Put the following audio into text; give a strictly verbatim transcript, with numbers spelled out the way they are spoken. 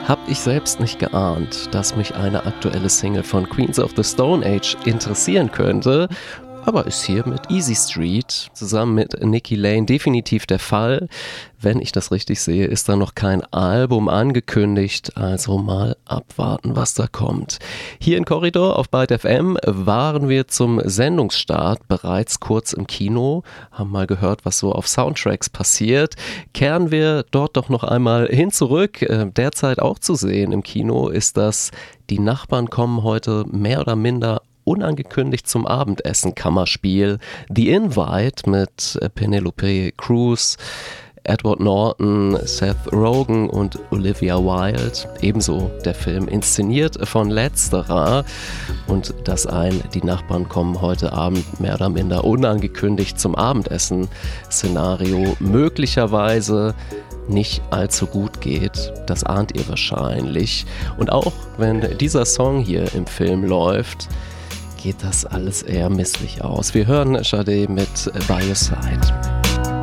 Hab ich selbst nicht geahnt, dass mich eine aktuelle Single von Queens of the Stone Age interessieren könnte. Aber ist hier mit Easy Street zusammen mit Nikki Lane definitiv der Fall. Wenn ich das richtig sehe, ist da noch kein Album angekündigt, also mal abwarten, was da kommt. Hier in Korridor auf Byte F M waren wir zum Sendungsstart bereits kurz im Kino, haben mal gehört, was so auf Soundtracks passiert. Kehren wir dort doch noch einmal hin zurück. Derzeit auch zu sehen im Kino ist das Die Nachbarn kommen heute mehr oder minder unangekündigt zum Abendessen Kammerspiel The Invite mit Penelope Cruz, Edward Norton, Seth Rogen und Olivia Wilde. Ebenso der Film inszeniert von letzterer. Und dass ein Die Nachbarn kommen heute Abend mehr oder minder unangekündigt zum Abendessen Szenario möglicherweise nicht allzu gut geht, das ahnt ihr wahrscheinlich. Und auch wenn dieser Song hier im Film läuft, geht das alles eher misslich aus. Wir hören Sade mit By Your Side.